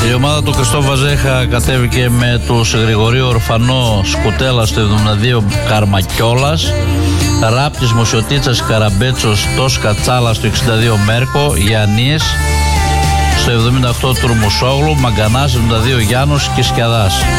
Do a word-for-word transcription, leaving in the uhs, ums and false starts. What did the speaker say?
Η ομάδα του Χριστό Βαζέχα κατέβηκε με τους Γρηγορίου Ορφανό Σκουτέλα στο εβδομήντα δύο, Καρμακιόλας, Ράπτης Μοσιοτίτσας Καραμπέτσος Τόσκα Τσάλα στο εξήντα δύο, Μέρκο, Γιαννής στο εβδομήντα οκτώ, Τουρμουσόγλου, Μαγκανάς εβδομήντα δύο, Γιάννους και Σκιαδάς.